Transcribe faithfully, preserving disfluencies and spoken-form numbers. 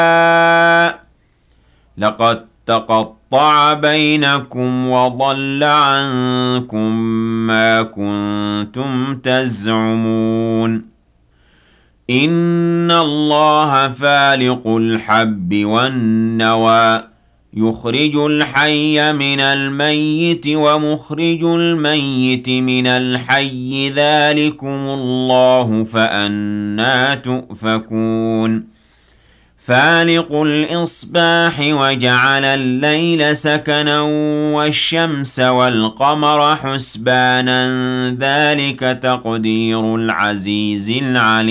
لقد تقطع بينكم وضل عنكم ما كنتم تزعمون إن الله فالق الحب والنوى يخرج الحي من الميت ومخرج الميت من الحي ذلكم الله فأنى تؤفكون فالق الإصباح وجعل الليل سكنا والشمس والقمر حسبانا ذلك تقدير العزيز العليم